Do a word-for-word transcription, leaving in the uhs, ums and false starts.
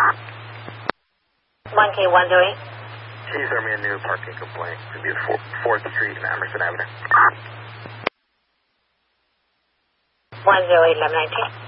one K one oh eight. Chief, send me a new parking complaint. It'll be fourth Street and Emerson Avenue. one oh eight, eleven nineteen.